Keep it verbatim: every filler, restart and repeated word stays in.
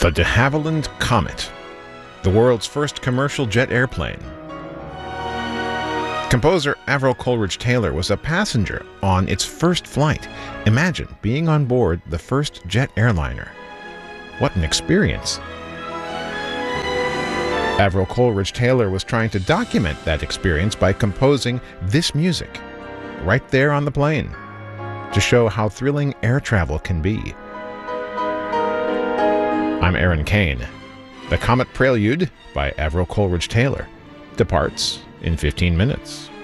The de Havilland Comet, the world's first commercial jet airplane. Composer Averell Coleridge Taylor was a passenger on its first flight. Imagine being on board the first jet airliner. What an experience! Averell Coleridge Taylor was trying to document that experience by composing this music right there on the plane to show how thrilling air travel can be. I'm Aaron Kane. The Comet Prelude by Averell Coleridge Taylor departs in fifteen minutes.